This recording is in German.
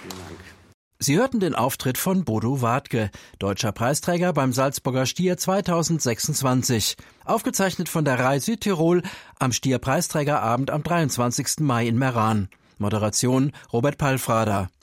Vielen Dank. Sie hörten den Auftritt von Bodo Wartke, deutscher Preisträger beim Salzburger Stier 2026. Aufgezeichnet von der Rai Südtirol am Stier-Preisträgerabend am 23. Mai in Meran. Moderation Robert Palfrader.